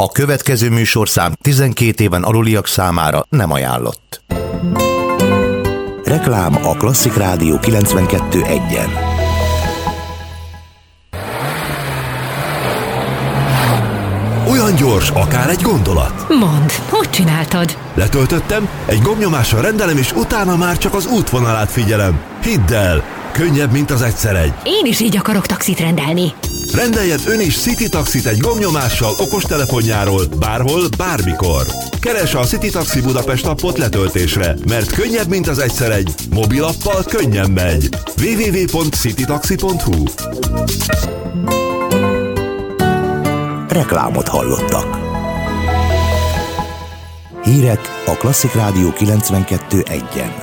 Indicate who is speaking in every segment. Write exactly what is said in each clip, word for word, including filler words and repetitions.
Speaker 1: A következő műsorszám tizenkét éven aluliak számára nem ajánlott. Reklám a Klasszik Rádió kilencvenkettő egyen.
Speaker 2: Olyan gyors, akár egy gondolat.
Speaker 3: Mondd, hogy csináltad?
Speaker 2: Letöltöttem, egy gombnyomással rendelem, és utána már csak az útvonalát figyelem. Hidd el, könnyebb, mint az egyszer egy.
Speaker 3: Én is így akarok taxit rendelni.
Speaker 2: Rendeljen ön is City Taxit egy gombnyomással okostelefonjáról, bárhol, bármikor. Keresse a City Taxi Budapest appot letöltésre, mert könnyebb, mint az egyszer egy. Mobilappal könnyen megy. double-u double-u double-u pont citytaxi pont hu.
Speaker 1: Reklámot hallottak. Hírek a Klasszik Rádió kilencvenkettő egyen.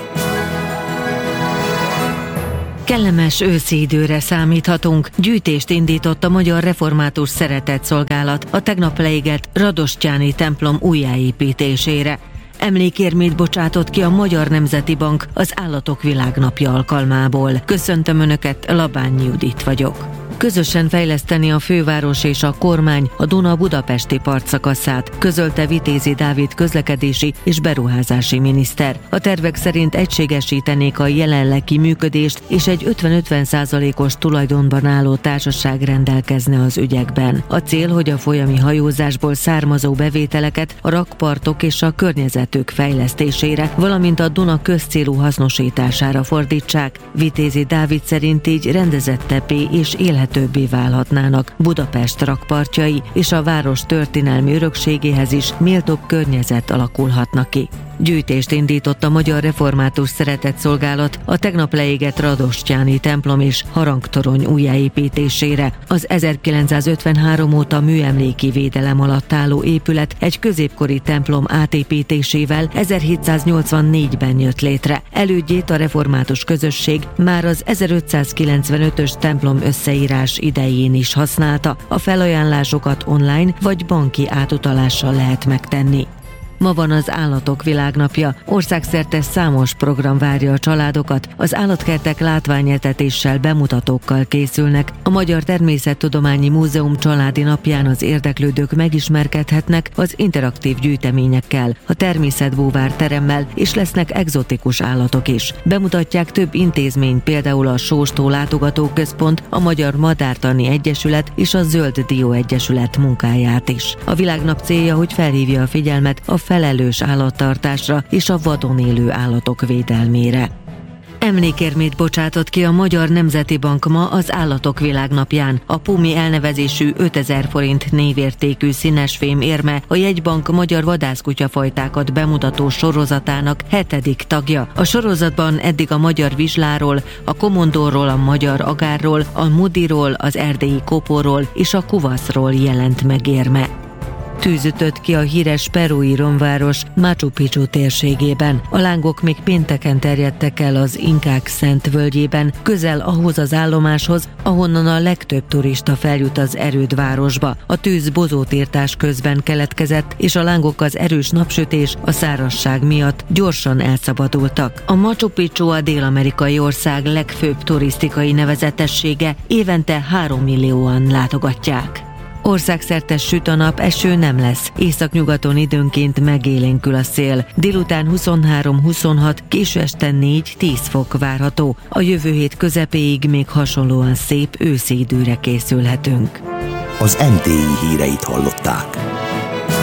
Speaker 4: Kellemes őszi időre számíthatunk. Gyűjtést indított a Magyar Református Szeretetszolgálat a tegnap leégett Radosztyáni templom újjáépítésére. Emlékérmét bocsátott ki a Magyar Nemzeti Bank az Állatok Világnapja alkalmából. Köszöntöm Önöket, Labányi Judit vagyok. Közösen fejleszteni a főváros és a kormány a Duna-budapesti partszakaszát, közölte Vitézi Dávid közlekedési és beruházási miniszter. A tervek szerint egységesítenék a jelenlegi működést, és egy ötven-ötven százalékos tulajdonban álló társaság rendelkezne az ügyekben. A cél, hogy a folyami hajózásból származó bevételeket a rakpartok és a környezetük fejlesztésére, valamint a Duna közcélú hasznosítására fordítsák. Vitézi Dávid szerint így rendezettebbé és élhetőbbé többé válhatnának Budapest rakpartjai, és a város történelmi örökségéhez is méltóbb környezet alakulhatna ki. Gyűjtést indított a Magyar Református Szeretetszolgálat a tegnap leégett Radosztyáni templom és harangtorony újjáépítésére. Az ezerkilencszázötvenhárom óta műemléki védelem alatt álló épület egy középkori templom átépítésével ezerhétszáznyolcvannégyben jött létre. Elődjét a református közösség már az ezerötszázkilencvenötös templom összeírás idején is használta. A felajánlásokat online vagy banki átutalással lehet megtenni. Ma van az Állatok Világnapja. Országszerte számos program várja a családokat, az állatkertek látványetetéssel, bemutatókkal készülnek. A Magyar Természettudományi Múzeum családi napján az érdeklődők megismerkedhetnek az interaktív gyűjteményekkel, a természetbúvár teremmel, és lesznek egzotikus állatok is. Bemutatják több intézmény, például a Sóstó Látogatóközpont, a Magyar Madártani Egyesület és a Zöld Dió Egyesület munkáját is. A világnap célja, hogy felhívja a figyelmet a felelős állattartásra és a vadon élő állatok védelmére. Emlékérmét bocsátott ki a Magyar Nemzeti Bank ma az Állatok Világnapján. A Pumi elnevezésű ötezer forint névértékű színesfém érme a jegybank magyar vadászkutyafajtákat bemutató sorozatának hetedik tagja. A sorozatban eddig a magyar vizsláról, a komondorról, a magyar agárról, a mudiról, az erdélyi kopóról és a kuvaszról jelent meg érme. Tűz ütött ki a híres perui romváros Machu Picchu térségében. A lángok még pénteken terjedtek el az inkák szent völgyében, közel ahhoz az állomáshoz, ahonnan a legtöbb turista feljut az erődvárosba. A tűz bozótírtás közben keletkezett, és a lángok az erős napsütés, a szárazság miatt gyorsan elszabadultak. A Machu Picchu a dél-amerikai ország legfőbb turisztikai nevezetessége, évente három millióan látogatják. Országszerte süt a nap, eső nem lesz. Északnyugaton időnként megélénkül a szél. Délután huszonhárom-huszonhat, késő este négy-tíz fok várható. A jövő hét közepéig még hasonlóan szép őszi időre készülhetünk.
Speaker 1: Az em té i híreit hallották.